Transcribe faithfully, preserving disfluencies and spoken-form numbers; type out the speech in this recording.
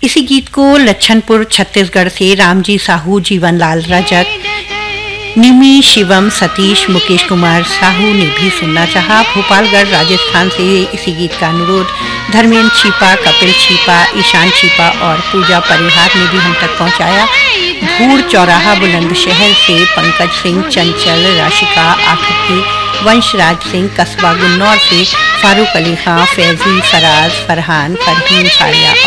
इसी गीत को लच्छनपुर छत्तीसगढ़ से रामजी साहू, जीवनलाल रजक, निमी, शिवम, सतीश, मुकेश कुमार साहू ने भी सुनना चाहा। भोपालगढ़ राजस्थान से इसी गीत का अनुरोध धर्मेंद्र छीपा, कपिल छीपा, ईशान छीपा और पूजा परिहार ने भी हम तक पहुंचाया। भूड़ चौराहा बुलंदशहर से पंकज सिंह, चंचल, राशिका आखिरी, वंशराज सिंह, कस्बा गुन्नौर से फारूक अली खां, फैजी, फराज, फरहान, फरहीन फारिया